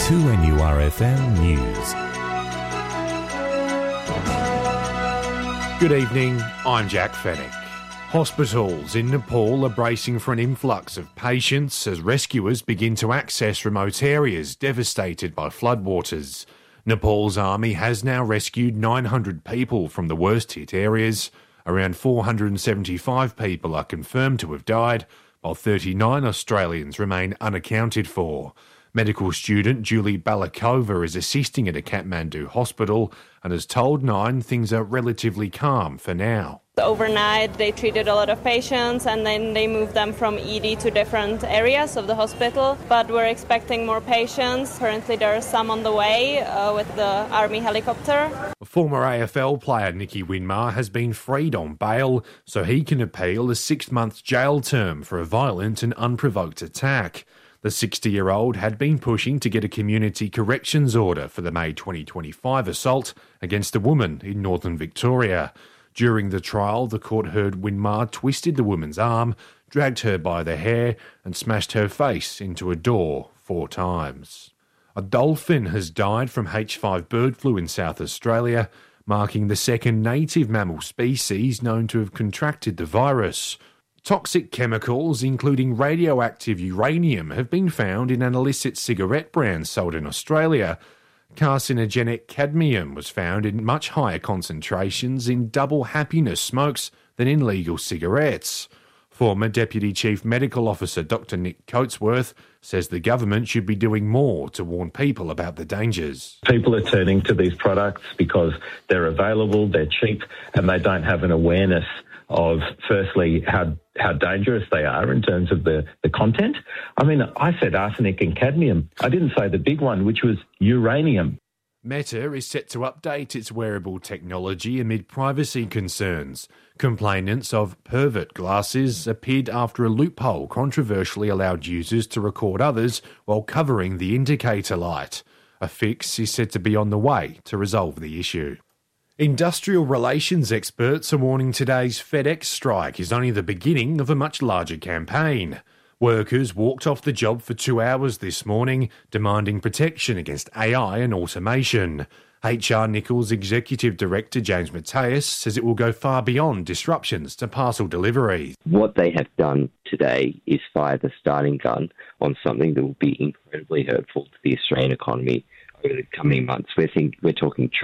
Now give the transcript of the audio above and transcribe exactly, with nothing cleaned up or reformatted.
two N U R F M News. Good evening, I'm Jack Fennick. Hospitals in Nepal are bracing for an influx of patients as rescuers begin to access remote areas devastated by floodwaters. Nepal's army has now rescued nine hundred people from the worst-hit areas. Around four hundred seventy-five people are confirmed to have died, while thirty-nine Australians remain unaccounted for. Medical student Julie Balakova is assisting at a Kathmandu hospital and has told Nine things are relatively calm for now. Overnight, they treated a lot of patients and then they moved them from E D to different areas of the hospital. But we're expecting more patients. Currently, there are some on the way uh, with the Army helicopter. Former A F L player Nicky Winmar has been freed on bail so he can appeal a six-month jail term for a violent and unprovoked attack. The sixty-year-old had been pushing to get a community corrections order for the May twenty twenty-five assault against a woman in northern Victoria. During the trial, the court heard Winmar twisted the woman's arm, dragged her by the hair and smashed her face into a door four times. A dolphin has died from H five bird flu in South Australia, marking the second native mammal species known to have contracted the virus. Toxic chemicals, including radioactive uranium, have been found in an illicit cigarette brand sold in Australia. Carcinogenic cadmium was found in much higher concentrations in double happiness smokes than in legal cigarettes. Former Deputy Chief Medical Officer Doctor Nick Coatsworth says the government should be doing more to warn people about the dangers. People are turning to these products because they're available, they're cheap, and they don't have an awareness of, firstly, how how dangerous they are in terms of the, the content. I mean, I said arsenic and cadmium. I didn't say the big one, which was uranium. Meta is set to update its wearable technology amid privacy concerns. Complainants of pervert glasses appeared after a loophole controversially allowed users to record others while covering the indicator light. A fix is said to be on the way to resolve the issue. Industrial relations experts are warning today's FedEx strike is only the beginning of a much larger campaign. Workers walked off the job for two hours this morning, demanding protection against A I and automation. H R Nichols Executive Director James Mateus says it will go far beyond disruptions to parcel delivery. What they have done today is fire the starting gun on something that will be incredibly hurtful to the Australian economy over the coming months. We're, think, we're talking